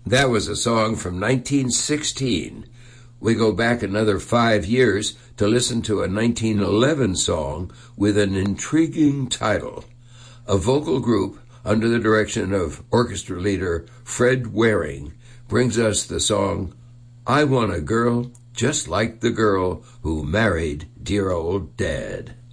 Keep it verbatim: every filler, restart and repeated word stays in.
That was a song from nineteen sixteen. We go back another five years to listen to a nineteen eleven song with an intriguing title. A vocal group under the direction of orchestra leader Fred Waring brings us the song, I Want a Girl Just Like the Girl Who Married Dear Old Dad.